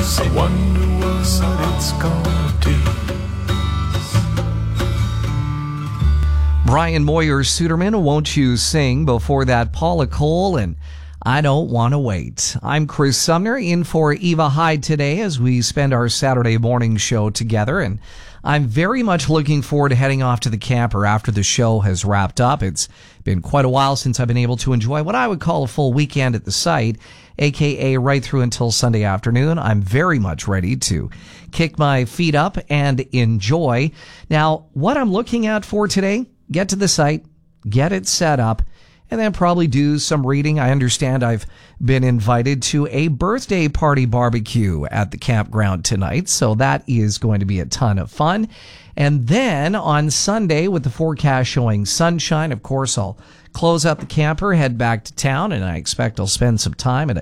I wonder what it's gonna do. Brian Moyer Suderman, Won't You Sing? Before that, Paula Cole and I Don't Want to Wait. I'm Chris Sumner in for Eva Hyde today as we spend our Saturday morning show together, and I'm very much looking forward to heading off to the camper after the show has wrapped up. It's been quite a while since I've been able to enjoy what I would call a full weekend at the site, aka right through until Sunday afternoon. I'm very much ready to kick my feet up and enjoy. Now, what I'm looking at for today, get to the site, get it set up, and then probably do some reading. I understand I've been invited to a birthday party barbecue at the campground tonight, so that is going to be a ton of fun. And then on Sunday, with the forecast showing sunshine, of course, I'll close up the camper, head back to town, and I expect I'll spend some time at